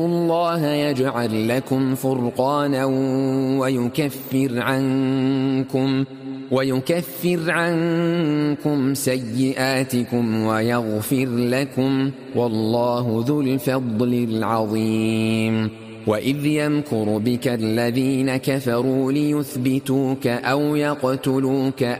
الله يجعل لكم فرقانا ويكفر عنكم سيئاتكم ويغفر لكم، والله ذو الفضل العظيم. وإذ يمكر بك الذين كفروا ليثبتوك أو يقتلوك